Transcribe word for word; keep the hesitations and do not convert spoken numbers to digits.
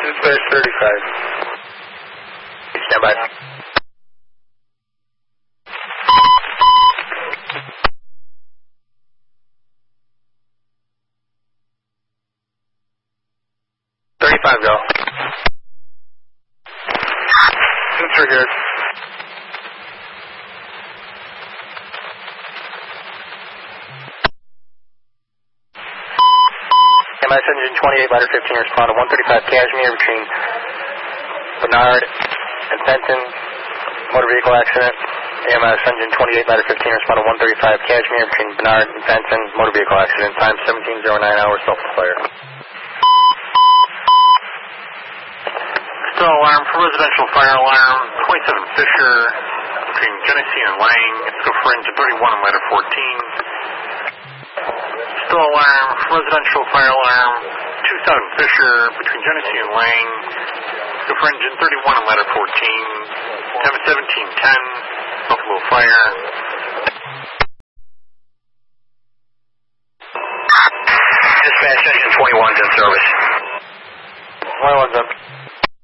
Dispatch thirty-five. Stand by. thirty-five, go. Sensor here. M S engine twenty-eight, ladder fifteen, respond to one thirty-five Cashmere between Bernard and Fenton, motor vehicle accident. A M S engine twenty-eight, ladder fifteen, respond to one thirty-five Cashmere between Bernard and Fenton, motor vehicle accident. Time seventeen oh nine hours, self-fire. Still alarm for residential fire alarm, twenty-seven Fisher between Genesee and Lang. Let's go for engine thirty-one and ladder fourteen. Still alarm for residential fire alarm, twenty-seven Fisher between Genesee and Lang. Let's go for engine thirty-one and ladder fourteen. Time seventeen ten, Buffalo Fire. Dispatch engine twenty-one's in service. twenty-one's up.